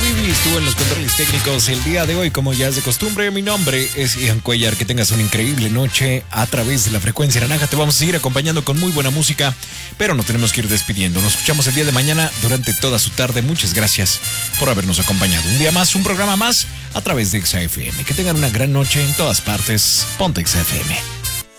Vivi estuvo en los controles técnicos el día de hoy, como ya es de costumbre. Mi nombre es Ian Cuellar. Que tengas una increíble noche a través de la frecuencia naranja. Te vamos a seguir acompañando con muy buena música, pero nos tenemos que ir despidiendo. Nos escuchamos el día de mañana durante toda su tarde. Muchas gracias por habernos acompañado. Un día más, un programa más a través de XFM. Que tengan una gran noche en todas partes. Ponte XFM.